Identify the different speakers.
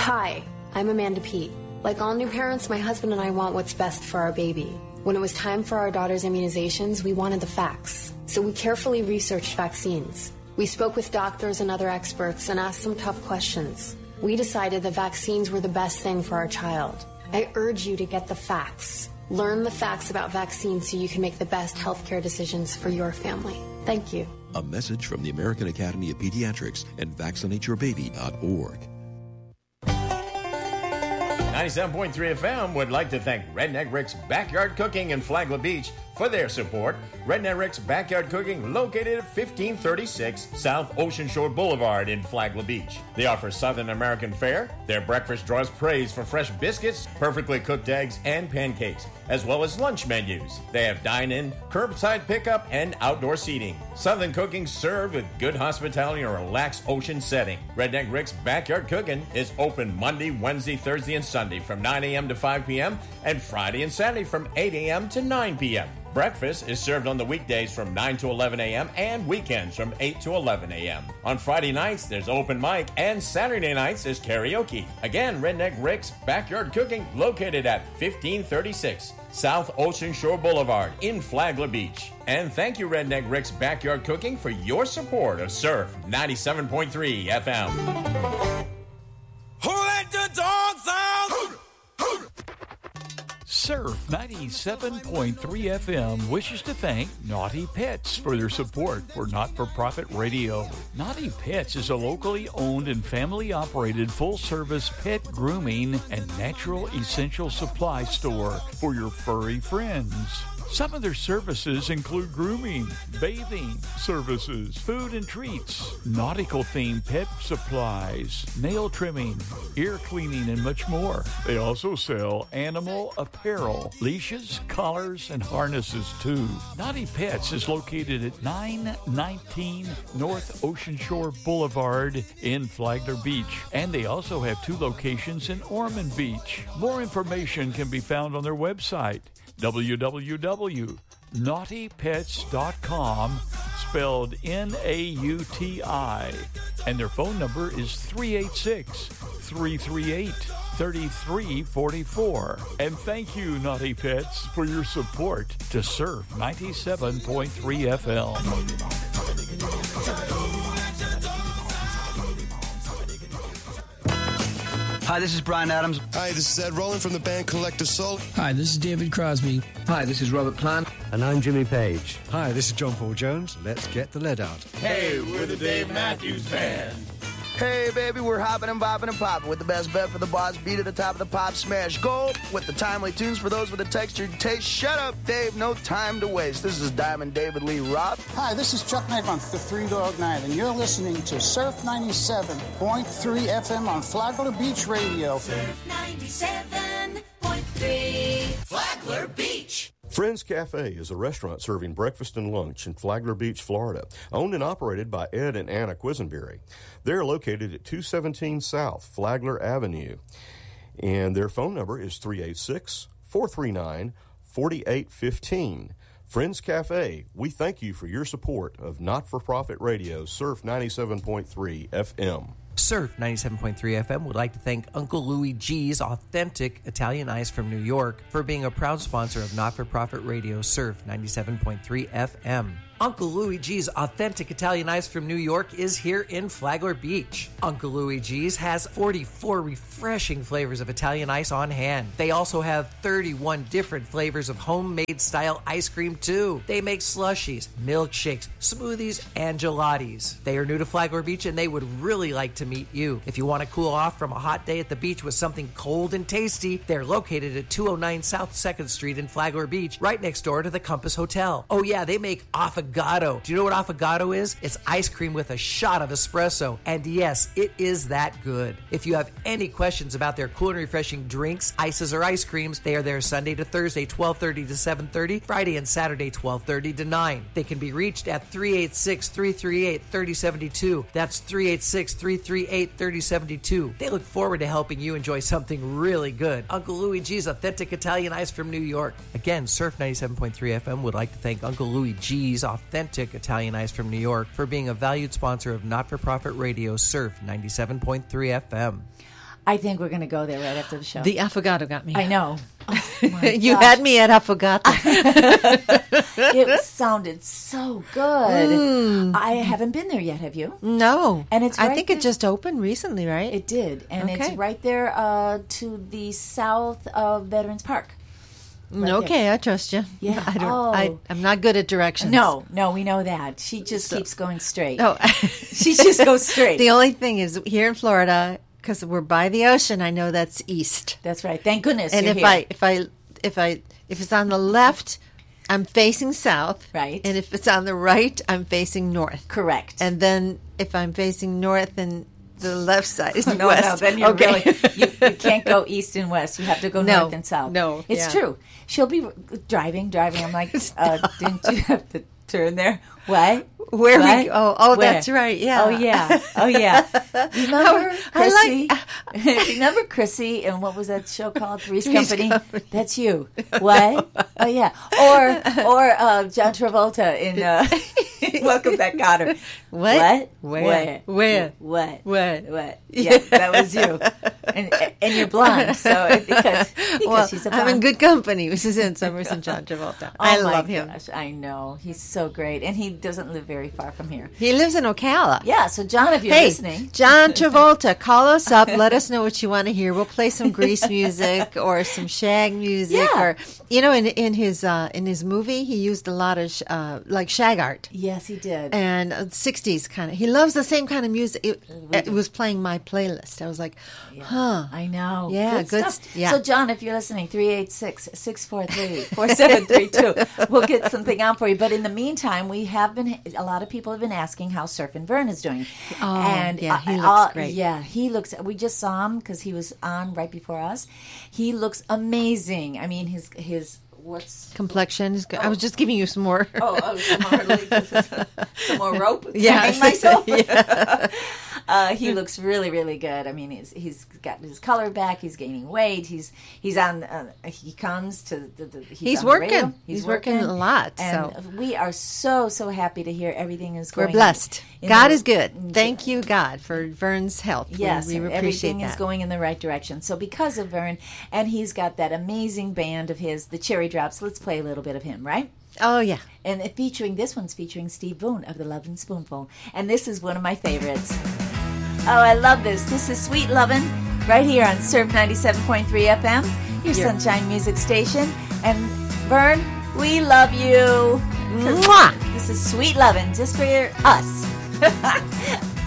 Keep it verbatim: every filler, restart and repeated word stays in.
Speaker 1: Hi, I'm Amanda Pete. Like all new parents, my husband and I want what's best for our baby. When it was time for our daughter's immunizations, we wanted the facts. So we carefully researched vaccines. We spoke with doctors and other experts and asked some tough questions. We decided that vaccines were the best thing for our child. I urge you to get the facts. Learn the facts about vaccines so you can make the best healthcare decisions for your family. Thank you.
Speaker 2: A message from the American Academy of Pediatrics and vaccinate your baby dot org.
Speaker 3: ninety-seven point three F M would like to thank Redneck Rick's Backyard Cooking in Flagler Beach for their support. Redneck Rick's Backyard Cooking, located at fifteen thirty-six South Ocean Shore Boulevard in Flagler Beach. They offer Southern American fare. Their breakfast draws praise for fresh biscuits, perfectly cooked eggs, and pancakes, as well as lunch menus. They have dine-in, curbside pickup, and outdoor seating. Southern cooking served with good hospitality in a relaxed ocean setting. Redneck Rick's Backyard Cooking is open Monday, Wednesday, Thursday, and Sunday from nine a.m. to five p.m. and Friday and Saturday from eight a.m. to nine p.m. Breakfast is served on the weekdays from nine to eleven a.m. and weekends from eight to eleven a.m. On Friday nights, there's open mic, and Saturday nights, there's karaoke. Again, Redneck Rick's Backyard Cooking, located at fifteen thirty-six South Ocean Shore Boulevard in Flagler Beach. And thank you, Redneck Rick's Backyard Cooking, for your support of Surf ninety-seven point three F M.
Speaker 4: Who let the dogs out?
Speaker 5: Surf ninety-seven point three F M wishes to thank Naughty Pets for their support for not-for-profit radio. Naughty Pets is a locally owned and family-operated full-service pet grooming and natural essential supply store for your furry friends. Some of their services include grooming, bathing services, food and treats, nautical-themed pet supplies, nail trimming, ear cleaning, and much more. They also sell animal apparel, leashes, collars, and harnesses, too. Naughty Pets is located at nine nineteen North Ocean Shore Boulevard in Flagler Beach, and they also have two locations in Ormond Beach. More information can be found on their website, w w w dot naughty pets dot com, spelled N A U T I, and their phone number is three eight six, three three eight, three three four four. And thank you, Naughty Pets, for your support to Surf ninety-seven point three F M.
Speaker 6: Hi, this is Brian Adams.
Speaker 7: Hi, this is Ed Roland from the band Collective Soul.
Speaker 8: Hi, this is David Crosby.
Speaker 9: Hi, this is Robert Plant.
Speaker 10: And I'm Jimmy Page.
Speaker 11: Hi, this is John Paul Jones. Let's get the lead out.
Speaker 12: Hey, we're the Dave Matthews Band.
Speaker 13: Hey, baby, we're hopping and bopping and popping with the best bet for the boss beat at the top of the pop smash. Go with the timely tunes for those with a textured taste. Shut up, Dave. No time to waste. This is Diamond David Lee Roth.
Speaker 14: Hi, this is Chuck Knight on the Three Dog Night, and you're listening to Surf ninety-seven point three F M on Flagler Beach Radio.
Speaker 15: Surf ninety-seven point three Flagler Beach.
Speaker 16: Friends Cafe is a restaurant serving breakfast and lunch in Flagler Beach, Florida, owned and operated by Ed and Anna Quisenberry. They're located at two seventeen South Flagler Avenue, and their phone number is three eight six, four three nine, four eight one five. Friends Cafe, we thank you for your support of not-for-profit radio, Surf ninety-seven point three F M.
Speaker 17: Surf ninety-seven point three F M would like to thank Uncle Louie G's Authentic Italian Ice from New York for being a proud sponsor of not-for-profit radio Surf ninety-seven point three F M. Uncle Louie G's Authentic Italian Ice from New York is here in Flagler Beach. Uncle Louie G's has forty-four refreshing flavors of Italian ice on hand. They also have thirty-one different flavors of homemade style ice cream too. They make slushies, milkshakes, smoothies, and gelatis. They are new to Flagler Beach and they would really like to meet you. If you want to cool off from a hot day at the beach with something cold and tasty, they're located at two oh nine South second Street in Flagler Beach, right next door to the Compass Hotel. Oh yeah, they make affogato. Do you know what affogato is? It's ice cream with a shot of espresso. And yes, it is that good. If you have any questions about their cool and refreshing drinks, ices, or ice creams, they are there Sunday to Thursday, twelve thirty to seven thirty, Friday and Saturday, twelve thirty to nine. They can be reached at three eight six, three three eight, three oh seven two. That's three eight six, three three eight, three oh seven two. They look forward to helping you enjoy something really good. Uncle Louie G's Authentic Italian Ice from New York. Again, Surf ninety-seven point three F M would like to thank Uncle Louie G's Authentic Italian Ice from New York for being a valued sponsor of not-for-profit radio Surf ninety-seven point three F M.
Speaker 8: I think we're going to go there right after the show.
Speaker 9: The affogato got me.
Speaker 8: I know. Oh,
Speaker 9: you had me at affogato.
Speaker 8: It sounded so good.
Speaker 9: Mm.
Speaker 8: I haven't been there yet. Have you?
Speaker 9: No.
Speaker 8: And it's. Right
Speaker 9: I think
Speaker 8: there.
Speaker 9: It just opened recently, right?
Speaker 8: It did, and
Speaker 9: okay.
Speaker 8: it's right there uh, to the south of Veterans Park. Right
Speaker 9: okay,
Speaker 8: there.
Speaker 9: I trust you.
Speaker 8: Yeah.
Speaker 9: I don't.
Speaker 8: Oh.
Speaker 9: I, I'm not good at directions.
Speaker 8: No, no, we know that. She just so. keeps going straight.
Speaker 9: Oh,
Speaker 8: she just goes straight.
Speaker 9: The only thing is here in Florida, because we're by the ocean, I know that's east.
Speaker 8: That's right. Thank goodness.
Speaker 9: And
Speaker 8: you're
Speaker 9: if
Speaker 8: here.
Speaker 9: I if I if I if it's on the left, I'm facing south.
Speaker 8: Right.
Speaker 9: And if it's on the right, I'm facing north.
Speaker 8: Correct.
Speaker 9: And then if I'm facing north and the left side is
Speaker 8: no,
Speaker 9: west.
Speaker 8: No, then you're
Speaker 9: okay.
Speaker 8: really, you, you can't go east and west. You have to go
Speaker 9: no,
Speaker 8: north and south.
Speaker 9: No,
Speaker 8: it's
Speaker 9: yeah.
Speaker 8: true. She'll be driving, driving. I'm like, uh, didn't you have to turn there? What?
Speaker 9: Where
Speaker 8: what?
Speaker 9: we? Oh, oh,
Speaker 8: Where?
Speaker 9: that's right. Yeah.
Speaker 8: Oh yeah. Oh yeah. Remember
Speaker 9: I,
Speaker 8: Chrissy?
Speaker 9: I like,
Speaker 8: Remember Chrissy? And what was that show called? Three's,
Speaker 9: Three's
Speaker 8: Company?
Speaker 9: Company.
Speaker 8: That's you. What? Oh yeah. Or or uh, John Travolta in uh, Welcome Back, Kotter.
Speaker 9: What?
Speaker 8: What?
Speaker 9: Where?
Speaker 8: Where?
Speaker 9: What?
Speaker 8: What? What? Yeah, that was you. And and you're blonde, so it, because because
Speaker 9: well,
Speaker 8: she's a blonde.
Speaker 9: I'm in good company with Suzanne Summers and John Travolta.
Speaker 8: Oh
Speaker 9: I
Speaker 8: my
Speaker 9: love him.
Speaker 8: Gosh, I know. He's so great. And he doesn't live very far from here.
Speaker 9: He lives in Ocala.
Speaker 8: Yeah, so John, if you're
Speaker 9: hey,
Speaker 8: listening.
Speaker 9: John Travolta, call us up. Let us know what you want to hear. We'll play some Grease music or some Shag music.
Speaker 8: Yeah.
Speaker 9: Or, you know, in in his uh, in his movie, he used a lot of, sh- uh, like, Shag art.
Speaker 8: Yes, he did.
Speaker 9: And uh, sixties kind of. He loves the same kind of music. It, it was playing my playlist. I was like,
Speaker 8: yeah,
Speaker 9: huh.
Speaker 8: I know.
Speaker 9: Yeah,
Speaker 8: good,
Speaker 9: good
Speaker 8: stuff.
Speaker 9: St- yeah.
Speaker 8: So, John, if you're listening, three eight six, six four three, four seven three two. We'll get something out for you. But in the meantime, we have been, a lot of people have been asking how Surf and Vern is doing.
Speaker 9: Oh,
Speaker 8: and
Speaker 9: yeah, he
Speaker 8: uh,
Speaker 9: looks
Speaker 8: uh,
Speaker 9: great.
Speaker 8: Yeah, he looks, we just saw him because he was on right before us. He looks amazing. I mean, his, his, what's
Speaker 9: complexion is good. Oh. I was just giving you some more.
Speaker 8: oh, oh, some more, some more rope.
Speaker 9: Yeah,
Speaker 8: to hang myself.
Speaker 9: yeah.
Speaker 8: uh, he looks really, really good. I mean, he's he's got his color back. He's gaining weight. He's he's on. Uh, he comes to the. the he's
Speaker 9: he's
Speaker 8: on
Speaker 9: working.
Speaker 8: The radio.
Speaker 9: He's, he's working, working a lot.
Speaker 8: And
Speaker 9: so
Speaker 8: we are so so happy to hear everything is going.
Speaker 9: We're blessed. God
Speaker 8: the,
Speaker 9: is good. Thank you, God, for Vern's help.
Speaker 8: Yes,
Speaker 9: we, we appreciate
Speaker 8: everything
Speaker 9: that.
Speaker 8: is going in the right direction. So because of Vern, and he's got that amazing band of his, the Cherry Drops. Let's play a little bit of him, right?
Speaker 9: Oh yeah.
Speaker 8: And it featuring this one's featuring Steve Boone of the Lovin' Spoonful, and this is one of my favorites. Oh, I love this. This is Sweet Lovin', right here on Surf ninety-seven point three F M, your
Speaker 9: You're...
Speaker 8: Sunshine Music Station. And Vern, we love you.
Speaker 9: Mwah!
Speaker 8: This is Sweet Lovin', just for your, us.